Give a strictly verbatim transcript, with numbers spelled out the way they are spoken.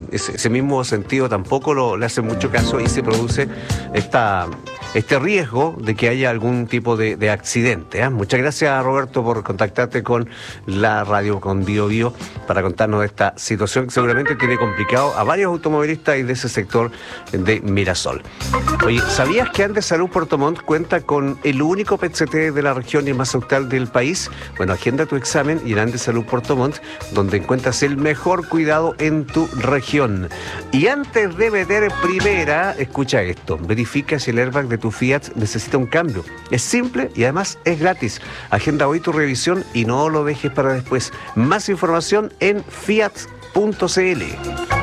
ese, ese mismo sentido tampoco lo, le hace mucho caso y se produce esta, este riesgo de que haya algún tipo de, de accidente. ¿eh? Muchas gracias, Roberto, por contactarte con la radio, con Bio Bio, para contarnos de esta situación que seguramente tiene complicado a varios automovilistas y de ese sector de Mirasol. Oye, ¿sabías que Andes Salud Puerto Montt cuenta con el único P E T C T de la región y el más austral del país? Bueno, agenda tu examen y en Andes Salud Puerto Montt, donde encuentras el mejor cuidado en tu región. Y antes de meter primera, escucha esto, verifica si el airbag de tu Fiat necesita un cambio. Es simple y además es gratis. Agenda hoy tu revisión y no lo dejes para después. Más información en fiat punto c l.